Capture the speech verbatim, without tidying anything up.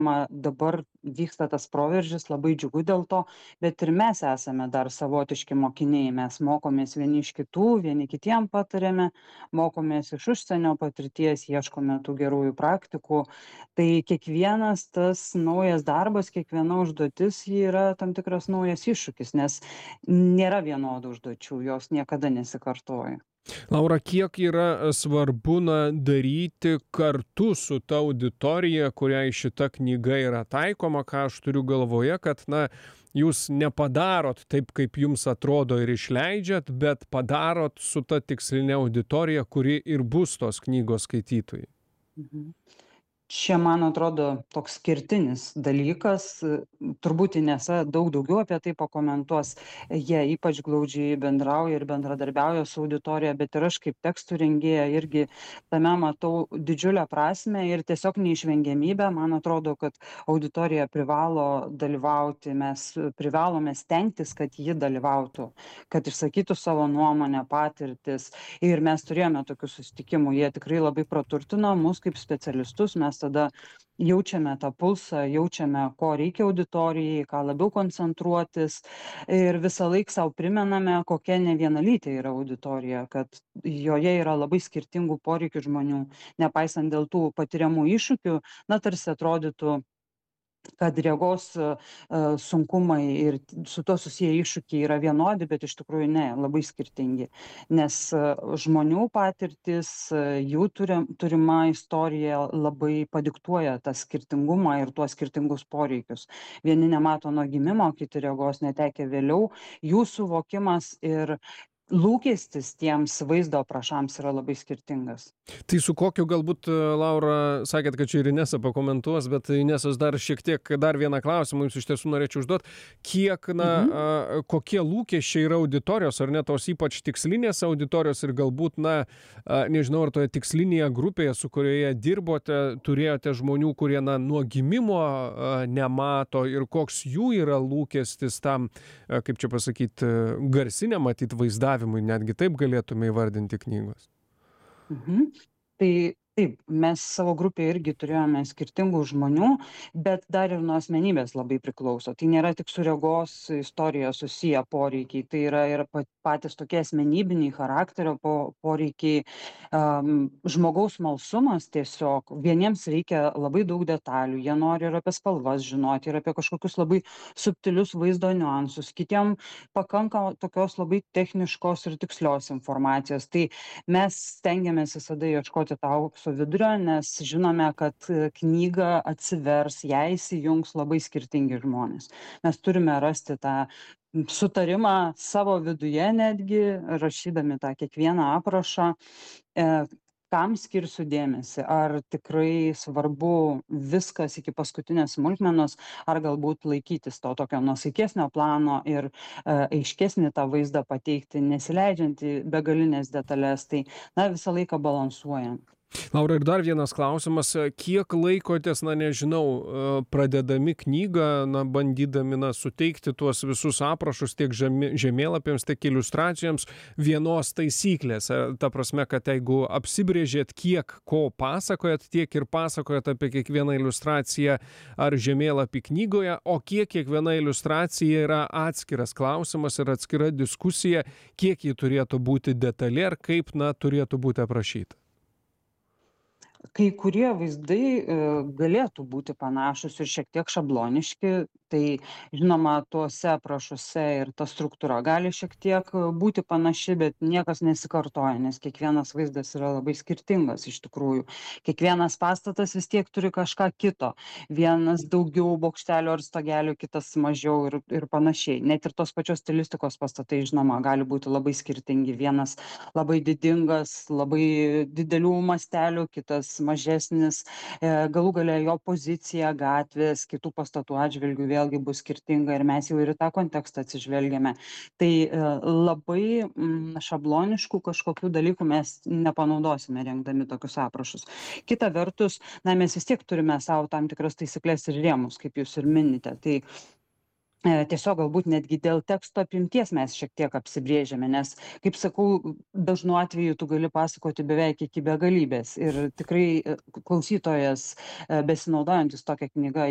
ma dabar vyksta tas proveržis, labai džiugu dėl to, bet ir mes esame dar savotiški mokiniai. Mes mokomės vieni iš kitų, vieni kitiem patariame, mokomės iš užsienio patirties, ieškome tų gerųjų praktikų. Tai kiekvienas tas naujas darbas, kiekviena užduotis, ji yra tam tikras naujas iššūkis, nes nėra vienodų užduočių, jos niekada nesikartoja. Laura, kiek yra svarbu, na, daryti kartu su ta auditorija, kuriai šita knyga yra taikoma, ką aš turiu galvoje, kad, na, jūs nepadarot taip, kaip jums atrodo ir išleidžiat, bet padarot su ta tiksline auditorija, kuri ir bus tos knygos skaitytojai. Mhm. Čia, man atrodo, toks kertinis dalykas, turbūt Inesa daug daugiau apie tai pakomentuos. Jie ypač glaudžiai bendrauja ir bendradarbiauja su auditorija, bet ir aš kaip tekstų rengėja irgi tame matau didžiulę prasmę ir tiesiog neišvengiamybę. Man atrodo, kad auditorija privalo dalyvauti, mes privalome stengtis, kad ji dalyvautų, kad išsakytų savo nuomonę, patirtis. Ir mes turėjome tokių susitikimų, jie tikrai labai praturtino mus kaip specialistus, mes tada jaučiame tą pulsą, jaučiame, ko reikia auditorijai, ką labiau koncentruotis ir visąlaik sau primename, kokia nevienalytė yra auditorija, kad joje yra labai skirtingų poreikių žmonių, nepaisant dėl tų patiriamų iššūkių, na, tarsi atrodytų, kad regos e, sunkumai ir su tuo susiję iššūkiai yra vienodi, bet iš tikrųjų ne, labai skirtingi. Nes e, žmonių patirtis, e, jų turim, turima istorija labai padiktuoja tą skirtingumą ir tuos skirtingus poreikius. Vieni nemato nuo gimimo, kiti regos netekę vėliau. Jų suvokimas ir lūkestis tiems vaizdo aprašams yra labai skirtingas. Tai su kokiu galbūt, Laura, sakėt, kad čia ir Inesa pakomentuos, bet Inesos dar šiek tiek, dar vieną klausimą jums iš tiesų norėčiau užduoti. Kiek, na, Mhm. a, kokie lūkesčiai yra auditorijos, ar ne tos ypač tikslinės auditorijos ir galbūt, na, a, nežinau, ar toje tikslinėje grupėje, su kurioje dirbote, turėjote žmonių, kurie, na, nuo gimimo a, nemato ir koks jų yra lūkestis tam, a, kaip čia pasakyti, garsinę matyt vaizdavimui, netgi taip galėtume įvardinti knygos. Mhm. Tai taip, mes savo grupėje irgi turėjome skirtingų žmonių, bet dar ir nuo asmenybės labai priklauso. Tai nėra tik su regos istorija susiję poreikiai, tai yra ir pa- patys tokie asmenybiniai charakterio po, poreikiai, um, žmogaus smalsumas tiesiog. Vieniems reikia labai daug detalių, jie nori ir apie spalvas žinoti, ir apie kažkokius labai subtilius vaizdo niuansus, kitiem pakanka tokios labai techniškos ir tikslios informacijos. Tai mes stengiamės visada ieškoti to aukso vidurio, nes žinome, kad e, knyga atsivers, ją įsijungs labai skirtingi žmonės. Mes turime rasti tą m, sutarimą savo viduje netgi, rašydami tą kiekvieną aprašą, e, kam skirsiu dėmesį, ar tikrai svarbu viskas iki paskutinės smulkmenos, ar galbūt laikytis to tokio nuosaikesnio plano ir e, aiškesnį tą vaizdą pateikti, nesileidžiant į begalinės detalės. Tai, na, visą laiką balansuojam. Laura, ir dar vienas klausimas. Kiek laikotės, na nežinau, e, pradedami knygą, na, bandydami, na, suteikti tuos visus aprašus tiek žemė, žemėlapiams, tiek iliustracijoms vienos taisyklės? E, Ta prasme, kad jeigu apsibrėžėt, kiek ko pasakojat, tiek ir pasakojat apie kiekvieną iliustraciją ar žemėlapį knygoje, o kiek kiekviena iliustracija yra atskiras klausimas ir atskira diskusija, kiek ji turėtų būti detali ar kaip, na, turėtų būti aprašyta? Kai kurie vaizdai e, galėtų būti panašus ir šiek tiek šabloniški, tai žinoma, tuose aprašuose ir ta struktūra gali šiek tiek e, būti panaši, bet niekas nesikartoja, nes kiekvienas vaizdas yra labai skirtingas iš tikrųjų. Kiekvienas pastatas vis tiek turi kažką kito. Vienas daugiau bokštelių ar stogelių, kitas mažiau ir, ir panašiai. Net ir tos pačios stilistikos pastatai, žinoma, gali būti labai skirtingi. Vienas labai didingas, labai didelių mastelių, kitas mažesnis, e, galų gale jo pozicija gatvės, kitų pastatų atžvilgių vėlgi bus skirtinga ir mes jau ir į tą kontekstą atsižvelgiame. Tai e, labai mm, šabloniškų kažkokių dalykų mes nepanaudosime rengdami tokius aprašus. Kita vertus, na, mes vis tiek turime savo tam tikras taisyklės ir rėmus, kaip jūs ir minite. Tai E, tiesiog galbūt netgi dėl teksto apimties mes šiek tiek apsibrėžiame, nes, kaip sakau, dažnu atveju tu gali pasakoti beveik iki begalybės ir tikrai e, klausytojas, e, besinaudojantis tokią knygą,